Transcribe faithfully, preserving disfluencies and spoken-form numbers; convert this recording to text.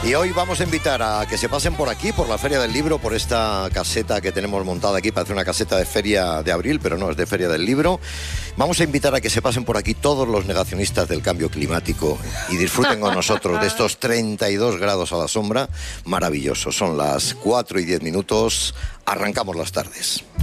Y hoy vamos a invitar a que se pasen por aquí, por la Feria del Libro, por esta caseta que tenemos montada aquí. Parece una caseta de Feria de Abril, pero no, es de Feria del Libro. Vamos a invitar a que se pasen por aquí todos los negacionistas del cambio climático y disfruten con nosotros de estos treinta y dos grados a la sombra. Maravilloso. Son las cuatro y diez minutos. Arrancamos las tardes.